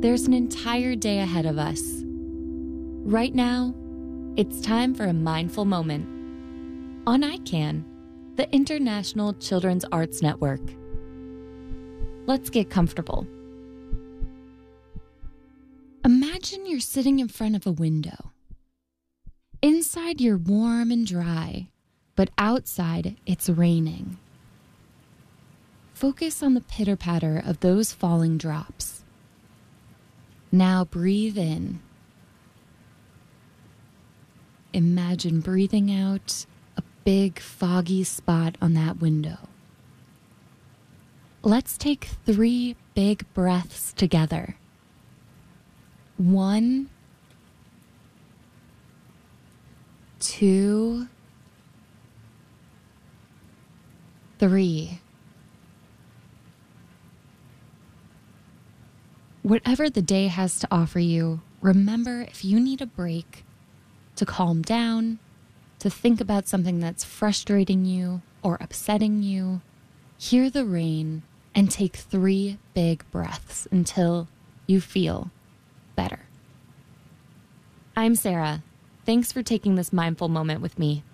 There's an entire day ahead of us. Right now, it's time for a mindful moment on ICANN, the International Children's Arts Network. Let's get comfortable. Imagine you're sitting in front of a window. Inside, you're warm and dry, but outside, it's raining. Focus on the pitter-patter of those falling drops. Now breathe in. Imagine breathing out a big foggy spot on that window. Let's take 3 big breaths together. 1, 2, 3. Whatever the day has to offer you, remember if you need a break to calm down, to think about something that's frustrating you or upsetting you, hear the rain and take 3 big breaths until you feel better. I'm Sarah. Thanks for taking this mindful moment with me.